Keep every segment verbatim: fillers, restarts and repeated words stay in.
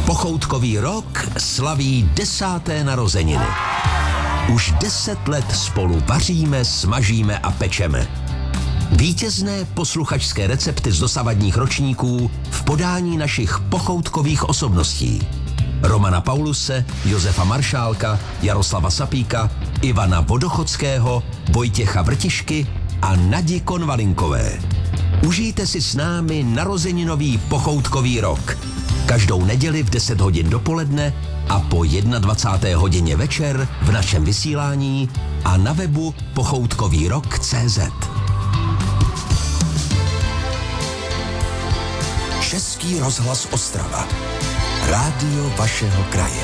Pochoutkový rok slaví desáté narozeniny. Už deset let spolu vaříme, smažíme a pečeme. Vítězné posluchačské recepty z dosavadních ročníků v podání našich pochoutkových osobností. Romana Pauluse, Josefa Maršálka, Jaroslava Sapíka, Ivana Vodochodského, Vojtěcha Vrtišky a Nadi Konvalinkové. Užijte si s námi narozeninový pochoutkový rok. Každou neděli v deset hodin dopoledne a po dvacáté jedné hodině večer v našem vysílání a na webu pochoutkový rok tečka cé zet. Český rozhlas Ostrava. Rádio vašeho kraje.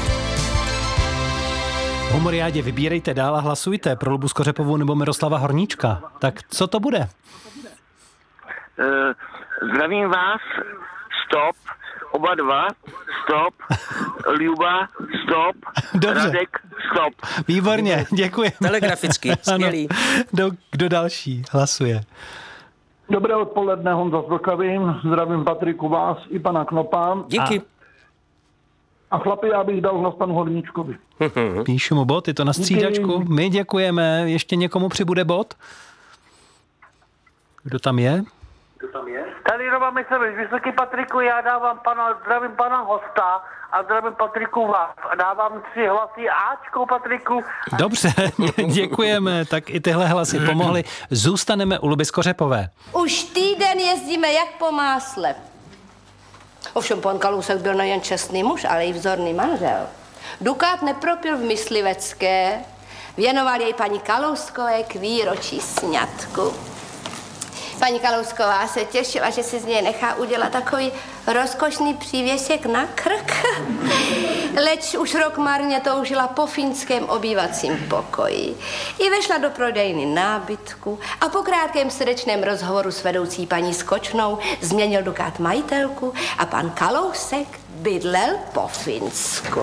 V Humoriádě vybírejte dál a hlasujte pro Lubu Skořepovou nebo Miroslava Horníčka. Tak co to bude? Uh, zdravím vás. Stop. Oba dva. Stop. Luba. Stop. Dobře. Radek. Stop. Výborně, děkuji. Telegraficky, skvělý. Kdo, kdo další hlasuje? Dobré odpoledne, Honza z Vlkavy. Zdravím Patriku, vás i pana Knopa. Díky. A, a chlapi, já bych dal hlas panu Horníčkovi. Píšu mu bod, je to na střídačku. My děkujeme. Ještě někomu přibude bod? Kdo tam je? Tady Roman Myslevič, Vysoký Patriku, já dávám pana, zdravím pana hosta a zdravím Patriku vás. A dávám tři hlasy Ačko Patriku. Dobře, děkujeme, tak i tyhle hlasy pomohly. Zůstaneme u Luby Skořepové. Už týden jezdíme jak po másle. Ovšem pan Kalousek byl nejen čestný muž, ale i vzorný manžel. Dukát nepropil v Myslivecké, věnoval jej paní Kalouskové k výročí sňatku. Paní Kalousková se těšila, že si z něj nechá udělat takový rozkošný přívěsek na krk. Leč už rok marně toužila po finském obývacím pokoji. I vešla do prodejny nábytku a po krátkém srdečném rozhovoru s vedoucí paní Skočnou změnil Dukát majitelku a pan Kalousek bydlel po Finsku.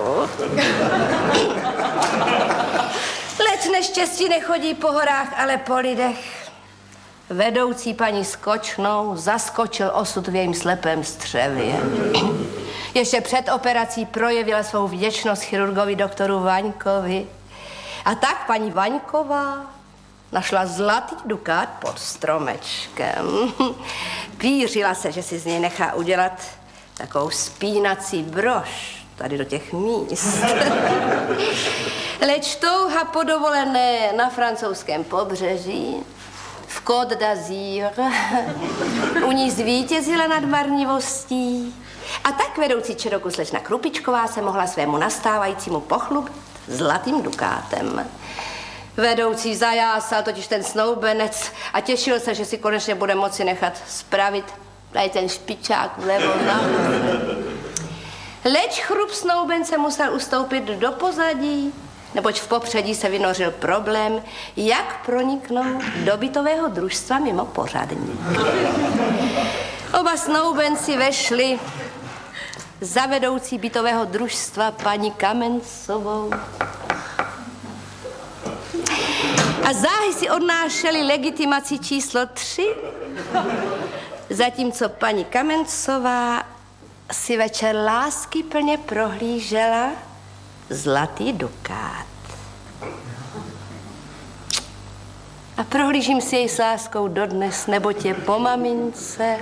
Leč neštěstí nechodí po horách, ale po lidech. Vedoucí paní Skočnou zaskočil osud v jejím slepém střevě. Ještě před operací projevila svou vděčnost chirurgovi doktoru Vaňkovi. A tak paní Vaňková našla zlatý dukát pod stromečkem. Pířila se, že si z něj nechá udělat takovou spínací brož tady do těch míst. Leč touha po dovolené na francouzském pobřeží v Côte d'Azur u ní zvítězila nad marnivostí. A tak vedoucí Čeroku slečna Krupičková se mohla svému nastávajícímu pochlubit zlatým dukátem. Vedoucí zajásal totiž ten snoubenec a těšil se, že si konečně bude moci nechat spravit tady ten špičák vlevo nahoru. Leč chrup snoubence musel ustoupit do pozadí, neboť v popředí se vynořil problém, jak proniknout do bytového družstva mimo pořadník. Oba snoubenci vešli za vedoucí bytového družstva paní Kamencovou. A záhy si odnášeli legitimaci číslo tři, zatímco paní Kamencová si večer láskyplně prohlížela zlatý dukát. A prohlížím si jej s láskou dodnes, neboť je po mamince.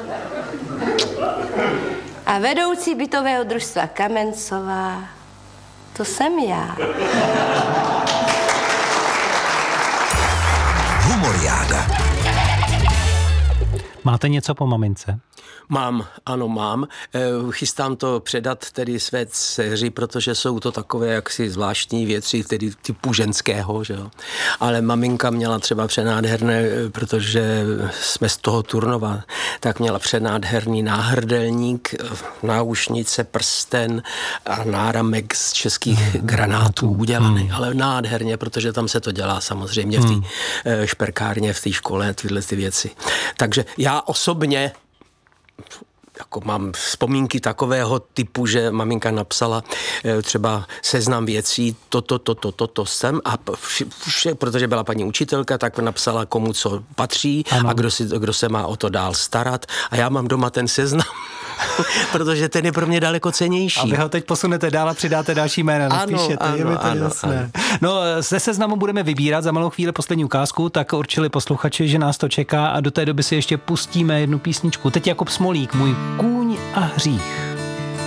A vedoucí bytového družstva Kamencová, to jsem já. Humoriáda. Máte něco po mamince? Mám, ano mám. Chystám to předat tedy své dceři, protože jsou to takové jaksi zvláštní věci, tedy typu ženského, že jo. Ale maminka měla třeba přenádherné, protože jsme z toho Turnova, tak měla přenádherný náhrdelník, náušnice, prsten a náramek z českých granátů udělaný, hmm. ale nádherně, protože tam se to dělá samozřejmě v té hmm. šperkárně, v té škole, tyhle ty věci. Takže já osobně tako, mám vzpomínky takového typu, že maminka napsala třeba seznam věcí, toto, toto, toto jsem a vše, protože byla paní učitelka, tak napsala, komu co patří ano. a kdo, si, kdo se má o to dál starat a já mám doma ten seznam, protože ten je pro mě daleko cennější. A vy ho teď posunete dál a přidáte další jména, napíšete, ano, je mi to ano, jasné. Ano. No, ze seznamu budeme vybírat za malou chvíli poslední ukázku, tak určili posluchači, že nás to čeká a do té doby si ještě pustíme jednu písničku. Teď Jakub Smolík, Můj kůň a hřích.